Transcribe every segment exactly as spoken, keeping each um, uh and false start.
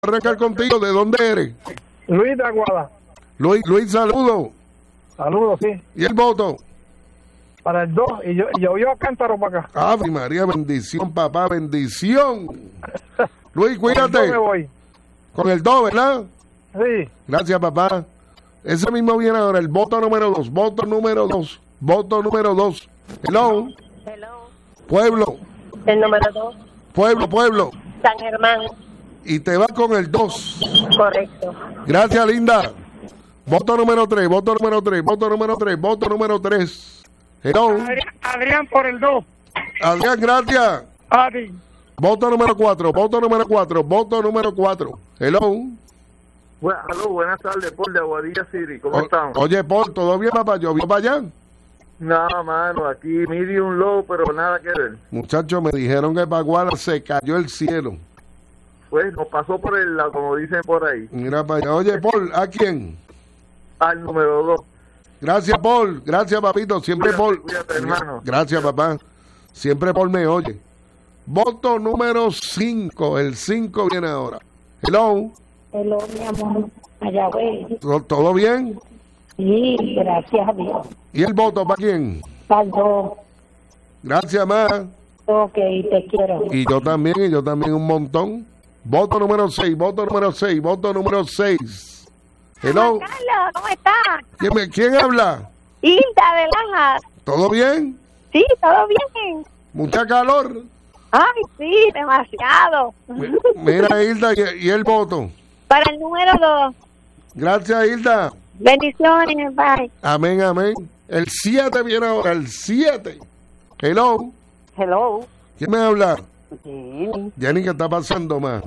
arrancar contigo. ¿De dónde eres? Luis de Aguada. Luis, Luis, saludo. Saludos, sí. ¿Y el voto? Para el dos. Y yo, y llovió a cántaro para acá. Ave María, bendición, papá, bendición. Luis, Con el dos cuídate. me voy. Con el dos, ¿verdad? Sí. Gracias, papá. Ese mismo viene ahora, el voto número dos. Voto número dos. Voto número dos. Hello. Hello. Pueblo. El número dos. Pueblo, pueblo. San Germán. Y te vas con el dos. Correcto. Gracias, linda. Voto número tres, voto número tres, voto número tres, voto número tres. Hello. Adrián, Adrián por el dos. Adrián, gracias. Adi. Voto número cuatro, voto número cuatro, voto número cuatro. Hello. Bueno, aló, buenas tardes, Paul de Aguadilla City, ¿cómo O- están? Oye, Paul, ¿todo bien, papá? ¿Llovió para allá? Nada, mano, aquí medium low, pero nada que ver. Muchachos, me dijeron que para Guala se cayó el cielo. Pues nos pasó por el lado, como dicen por ahí, Mira para allá. Oye, Paul, ¿a quién? al número dos. Gracias, Paul. Gracias, papito. Siempre Cuídate, Paul. cuídate, hermano. Gracias, papá. Siempre Paul me oye. Voto número cinco. El cinco viene ahora. Hello. Hello, mi amor. Mayagüez. ¿Todo, todo bien? Sí, gracias a Dios. ¿Y el voto para quién? Faldo. Gracias, ma. Ok, te quiero. Y yo también, y yo también un montón. Voto número seis, voto número seis, voto número seis. Hello. Carlos, ¿cómo estás? ¿Quién, me- quién habla? Hilda de Lajas. ¿Todo bien? Sí, todo bien. ¿Mucha calor? Ay, sí, demasiado. Mi- Mira, Hilda, y, y el voto. Para el número dos. Gracias, Hilda. Bendiciones, bye. Amén, amén. El siete viene ahora, el siete. Hello. Hello. ¿Quién me habla? Sí. Jenny, ¿qué está pasando, ma?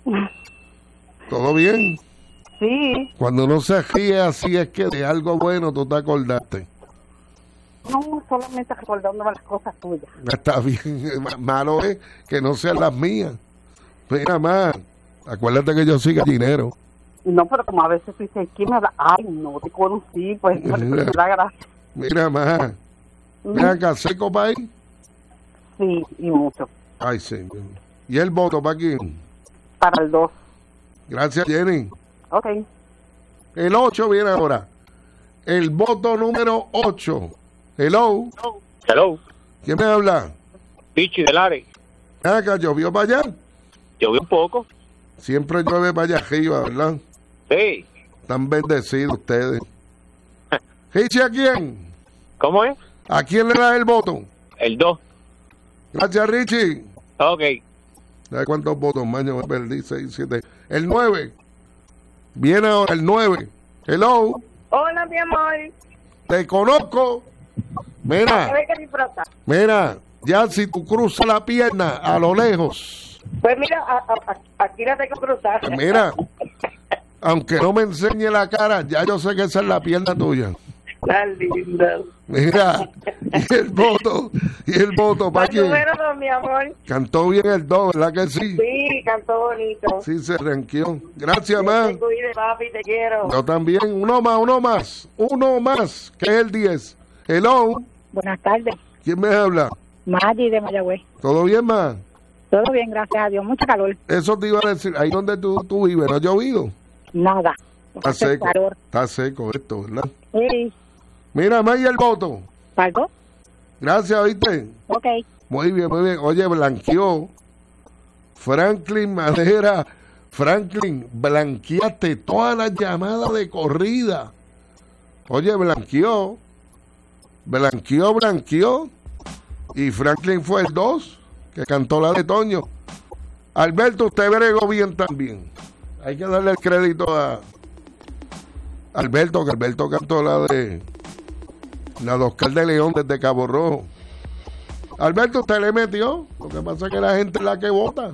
¿Todo bien? Sí. Cuando uno se ríe así es que de algo bueno tú te acordaste. No, solamente recordándome las cosas tuyas. Está bien. Malo es que no sean las mías. Mira, ma, acuérdate que yo soy gallinero. No, pero como a veces tú dices, ¿quién me habla? Ay, no, te conocí, pues no Mira. te da gracia. Mira, ma. Mira acá, seco para ahí. Sí, y mucho. Ay, señor. ¿Y el voto para quién? Para el dos. Gracias, Jenny. Ok. El ocho viene ahora. El voto número ocho. Hello. Hello, ¿Quién me habla? Pichi del Are. Acá llovió para allá. Llovió un poco. Siempre llueve para allá arriba, ¿verdad? Sí. Están bendecidos ustedes. Richie, ¿a quién? ¿Cómo es? ¿A quién le da el voto? El dos. Gracias, Richie. Ok. ¿Sabes cuántos votos, maño? Me perdí, seis, siete. El nueve. Viene ahora el nueve. Hello. Hola, mi amor. Te conozco. Mira, ¿Sabes qué disfruta? mira. Ya si tú cruzas la pierna a lo lejos. Pues mira, a, a, a- aquí la tengo cruzada. Mira. Aunque no me enseñe la cara, ya yo sé que esa es la pierna tuya. La linda. Mira. Y el voto. Y el voto. ¿Para Para el quién? número dos, mi amor. Cantó bien el do, ¿verdad que sí? Sí, cantó bonito. Sí, se ranqueó. Gracias, Te man. cuide, papi, te quiero. Yo también. Uno más, uno más. Uno más, que es el diez. Hello. Buenas tardes. ¿Quién me habla? Maggie de Mayagüez. ¿Todo bien, man? Todo bien, gracias a Dios. Mucha calor. Eso te iba a decir. Ahí donde tú, tú vives, ¿no ha llovido? Nada. Está Hace seco. calor. Está seco esto, ¿verdad? Sí. Mira, más y el voto. ¿Palco? Gracias, ¿viste? Ok. Muy bien, muy bien. Oye, blanqueó. Franklin Madera. Franklin, blanqueaste todas las llamadas de corrida. Oye, blanqueó. Blanqueó, blanqueó. Y Franklin fue el dos, que cantó la de Toño. Alberto, usted bregó bien también. Hay que darle el crédito a Alberto, que Alberto cantó la de la de Oscar de León desde Cabo Rojo. Alberto, usted le metió. Lo que pasa es que la gente es la que vota.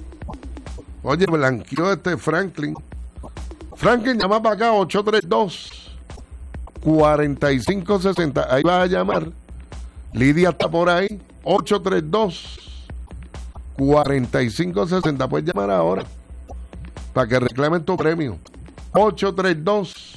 Oye, blanqueó este Franklin. Franklin, llama para acá, ocho tres dos, cuatro cinco seis cero. Ahí vas a llamar. Lidia está por ahí. ocho tres dos, cuatro cinco seis cero. Puedes llamar ahora para que reclamen tu premio. ocho tres dos,